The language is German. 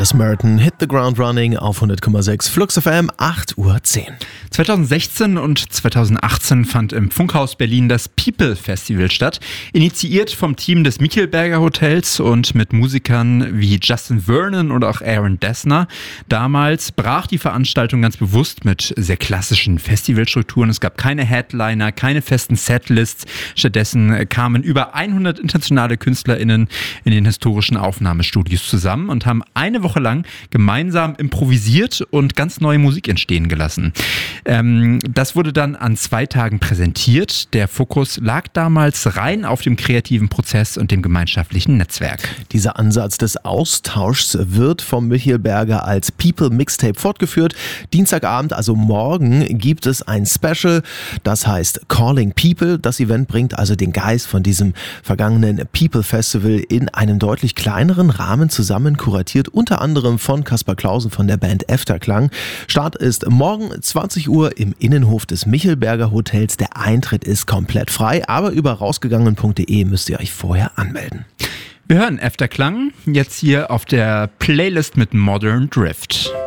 Chris Merton, Hit the Ground Running auf 100,6 Flux FM, 8:10 Uhr. 2016 und 2018 fand im Funkhaus Berlin das People Festival statt, initiiert vom Team des Michelberger Hotels und mit Musikern wie Justin Vernon oder auch Aaron Dessner. Damals brach die Veranstaltung ganz bewusst mit sehr klassischen Festivalstrukturen. Es gab keine Headliner, keine festen Setlists. Stattdessen kamen über 100 internationale KünstlerInnen in den historischen Aufnahmestudios zusammen und haben eine Woche lang gemeinsam improvisiert und ganz neue Musik entstehen gelassen. Das wurde dann an 2 Tagen präsentiert. Der Fokus lag damals rein auf dem kreativen Prozess und dem gemeinschaftlichen Netzwerk. Dieser Ansatz des Austauschs wird vom Michelberger als People Mixtape fortgeführt. Dienstagabend, also morgen, gibt es ein Special, das heißt Calling People. Das Event bringt also den Geist von diesem vergangenen People Festival in einem deutlich kleineren Rahmen zusammen, kuratiert unter anderem von Kaspar Clausen von der Band Efterklang. Start ist morgen 20 Uhr im Innenhof des Michelberger Hotels. Der Eintritt ist komplett frei, aber über rausgegangen.de müsst ihr euch vorher anmelden. Wir hören Efterklang jetzt hier auf der Playlist mit Modern Drift.